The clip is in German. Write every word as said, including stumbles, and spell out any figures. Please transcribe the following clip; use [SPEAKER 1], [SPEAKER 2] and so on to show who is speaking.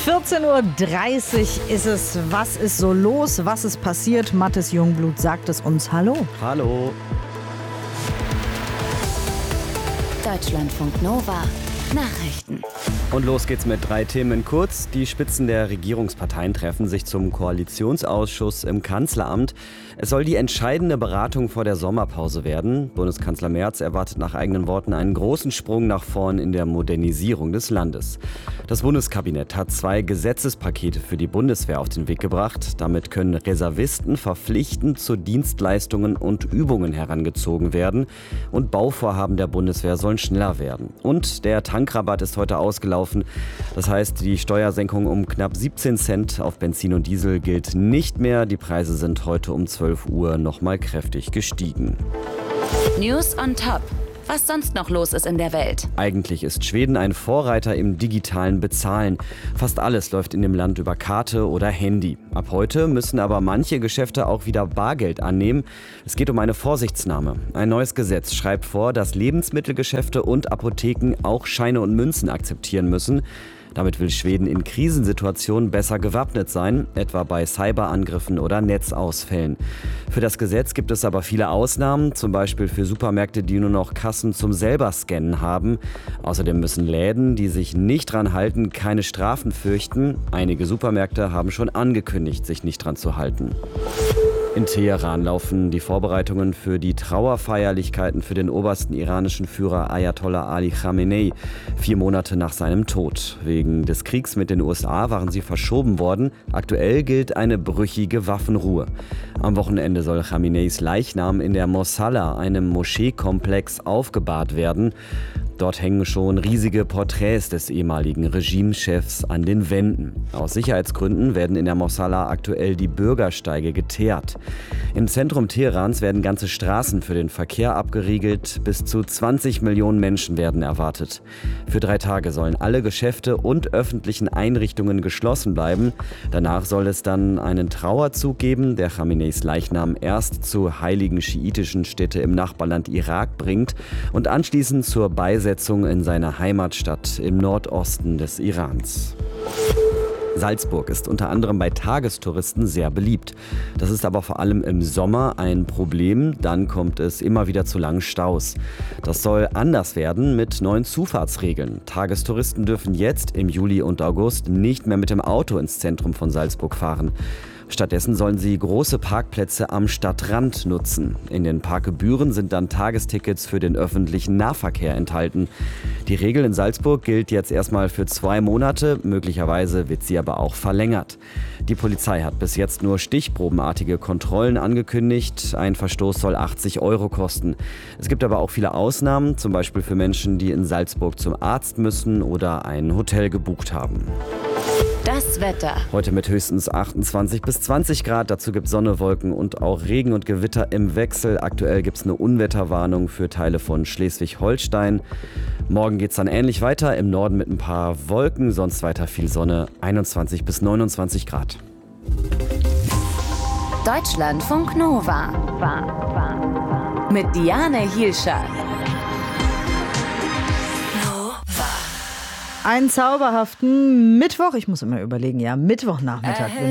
[SPEAKER 1] vierzehn Uhr dreißig ist es. Was ist so los? Was ist passiert? Mathis Jungblut sagt es uns. Hallo.
[SPEAKER 2] Hallo.
[SPEAKER 3] Deutschlandfunk Nova. Nachrichten.
[SPEAKER 2] Und los geht's mit drei Themen kurz. Die Spitzen der Regierungsparteien treffen sich zum Koalitionsausschuss im Kanzleramt. Es soll die entscheidende Beratung vor der Sommerpause werden. Bundeskanzler Merz erwartet nach eigenen Worten einen großen Sprung nach vorn in der Modernisierung des Landes. Das Bundeskabinett hat zwei Gesetzespakete für die Bundeswehr auf den Weg gebracht. Damit können Reservisten verpflichtend zu Dienstleistungen und Übungen herangezogen werden. Und Bauvorhaben der Bundeswehr sollen schneller werden. Und der Tankrabatt ist heute ausgelaufen. Das heißt, die Steuersenkung um knapp siebzehn Cent auf Benzin und Diesel gilt nicht mehr. Die Preise sind heute um zwölf Uhr nochmal kräftig gestiegen.
[SPEAKER 3] News on top. Was sonst noch los ist in der Welt.
[SPEAKER 2] Eigentlich ist Schweden ein Vorreiter im digitalen Bezahlen. Fast alles läuft in dem Land über Karte oder Handy. Ab heute müssen aber manche Geschäfte auch wieder Bargeld annehmen. Es geht um eine Vorsichtsnahme. Ein neues Gesetz schreibt vor, dass Lebensmittelgeschäfte und Apotheken auch Scheine und Münzen akzeptieren müssen. Damit will Schweden in Krisensituationen besser gewappnet sein, etwa bei Cyberangriffen oder Netzausfällen. Für das Gesetz gibt es aber viele Ausnahmen, zum Beispiel für Supermärkte, die nur noch Kassen zum selber Scannen haben. Außerdem müssen Läden, die sich nicht dran halten, keine Strafen fürchten. Einige Supermärkte haben schon angekündigt, sich nicht dran zu halten. In Teheran laufen die Vorbereitungen für die Trauerfeierlichkeiten für den obersten iranischen Führer Ayatollah Ali Khamenei, vier Monate nach seinem Tod. Wegen des Kriegs mit den U S A waren sie verschoben worden. Aktuell gilt eine brüchige Waffenruhe. Am Wochenende soll Khameneis Leichnam in der Mosalla, einem Moscheekomplex, aufgebahrt werden. Dort hängen schon riesige Porträts des ehemaligen Regimechefs an den Wänden. Aus Sicherheitsgründen werden in der Mosalla aktuell die Bürgersteige geteert. Im Zentrum Teherans werden ganze Straßen für den Verkehr abgeriegelt. Bis zu zwanzig Millionen Menschen werden erwartet. Für drei Tage sollen alle Geschäfte und öffentlichen Einrichtungen geschlossen bleiben. Danach soll es dann einen Trauerzug geben, der Khameneis Leichnam erst zur heiligen schiitischen Stätte im Nachbarland Irak bringt und anschließend zur Beisetzung in seiner Heimatstadt im Nordosten des Irans. Salzburg ist unter anderem bei Tagestouristen sehr beliebt. Das ist aber vor allem im Sommer ein Problem. Dann kommt es immer wieder zu langen Staus. Das soll anders werden mit neuen Zufahrtsregeln. Tagestouristen dürfen jetzt im Juli und August nicht mehr mit dem Auto ins Zentrum von Salzburg fahren. Stattdessen sollen sie große Parkplätze am Stadtrand nutzen. In den Parkgebühren sind dann Tagestickets für den öffentlichen Nahverkehr enthalten. Die Regel in Salzburg gilt jetzt erstmal für zwei Monate, möglicherweise wird sie aber auch verlängert. Die Polizei hat bis jetzt nur stichprobenartige Kontrollen angekündigt. Ein Verstoß soll achtzig Euro kosten. Es gibt aber auch viele Ausnahmen, zum Beispiel für Menschen, die in Salzburg zum Arzt müssen oder ein Hotel gebucht haben.
[SPEAKER 3] Das Wetter.
[SPEAKER 2] Heute mit höchstens achtundzwanzig bis zwanzig Grad. Dazu gibt es Sonne, Wolken und auch Regen und Gewitter im Wechsel. Aktuell gibt es eine Unwetterwarnung für Teile von Schleswig-Holstein. Morgen geht es dann ähnlich weiter. Im Norden mit ein paar Wolken, sonst weiter viel Sonne. einundzwanzig bis neunundzwanzig Grad.
[SPEAKER 3] Deutschlandfunk Nova. Mit Diane Hielscher.
[SPEAKER 1] Einen zauberhaften Mittwoch, ich muss immer überlegen, ja, Mittwochnachmittag.